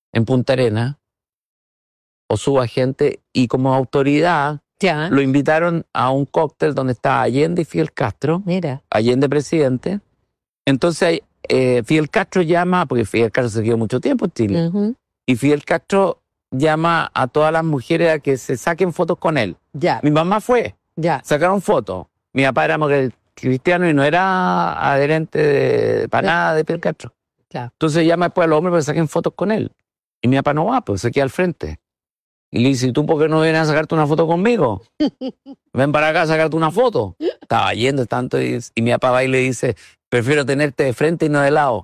en Punta Arenas, o su agente, y como autoridad Ya. lo invitaron a un cóctel donde estaba Allende y Fidel Castro. Mira. Allende presidente. Entonces Fidel Castro llama, porque Fidel Castro se quedó mucho tiempo en Chile, Ujú. y Fidel Castro llama a todas las mujeres a que se saquen fotos con él. Ya. Mi mamá fue, Ya. sacaron fotos. Mi papá era cristiano y no era adherente para nada de Fidel Castro. Claro. Entonces llama después a los hombres para que saquen fotos con él. Y mi papá no va, pues se queda al frente. Y le dice, ¿y tú por qué no vienes a sacarte una foto conmigo? Ven para acá a sacarte una foto. Estaba yendo tanto y mi papá va y le dice, prefiero tenerte de frente y no de lado.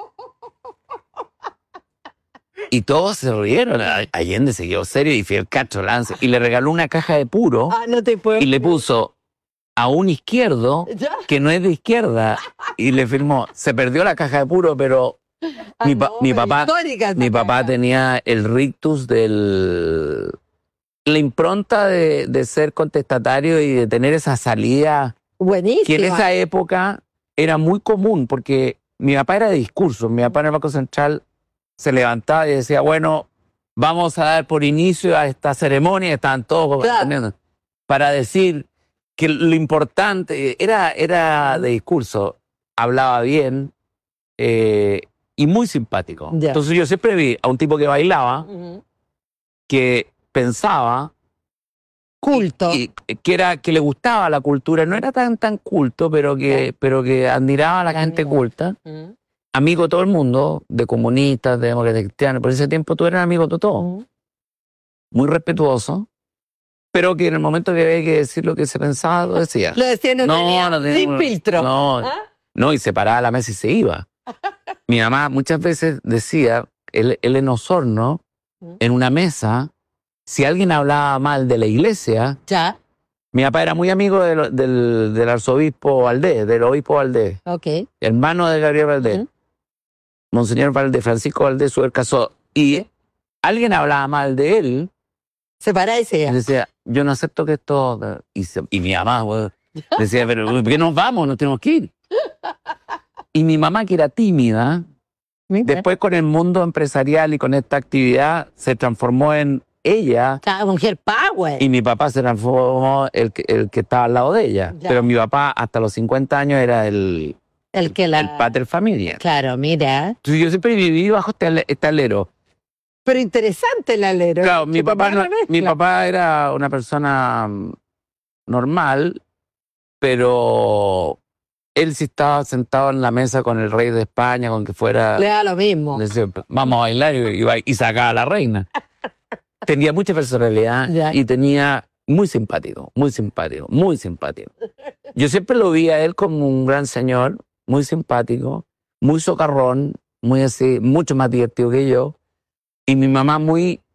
Y todos se rieron. Allende se quedó serio y Fidel Castro lanza. Y le regaló una caja de puro Ah, no te puedo. y le puso a un izquierdo Ya. que no es de izquierda. Y le firmó, se perdió la caja de puro, pero Ah, mi no, papá... histórica esa Mi papá caja. tenía el rictus la impronta de ser contestatario y de tener esa salida Buenísima. que en esa época era muy común, porque mi papá era de discurso. Mi papá en el Banco Central se levantaba y decía, bueno, vamos a dar por inicio a esta ceremonia. Estaban todos Claro. para decir que lo importante era de discurso. Hablaba bien y muy simpático. Ya. Entonces yo siempre vi a un tipo que bailaba, Ujú. que pensaba Culto. y que le gustaba la cultura. No era tan culto, pero que admiraba a la gente Admiraba. culta. Ujú. Amigo de todo el mundo, de comunistas, de demócratas cristianos. Por ese tiempo tú eras amigo de todo. Ujú. Muy respetuoso, pero que en el momento que había que decir lo que se pensaba, lo decía. Lo decía, no tenía sin filtro. No, ¿Ah? no, y se paraba a la mesa y se iba. Mi mamá muchas veces decía, él en Osorno, en una mesa, si alguien hablaba mal de la iglesia, Ya. mi papá era muy amigo del arzobispo Valdés, del obispo Valdés, Ok. hermano de Gabriel Valdés, Ujú. Monseñor Valdés, Francisco Valdés, su casó. Y Sí. alguien hablaba mal de él, Se para y se y iba. decía, yo no acepto que esto... Y mi mamá decía, pero ¿por qué nos vamos? Nos tenemos que ir. Y mi mamá, que era tímida, Mira. después con el mundo empresarial y con esta actividad, se transformó en ella, Cada mujer power. y mi papá se transformó el que estaba al lado de ella. Ya. Pero mi papá hasta los 50 años era el pater familia. Claro, mira. Entonces yo siempre viví bajo este alero. Pero interesante el alero. Claro, mi papá, buena mezcla. mi papá era una persona normal, pero él sí estaba sentado en la mesa con el rey de España, con que fuera... Le da lo mismo. Le decía, vamos a bailar, y sacaba a la reina. Tenía mucha personalidad Ya. y tenía muy simpático, muy simpático, muy simpático. Yo siempre lo vi a él como un gran señor, muy simpático, muy socarrón, muy así, mucho más divertido que yo. Y mi mamá muy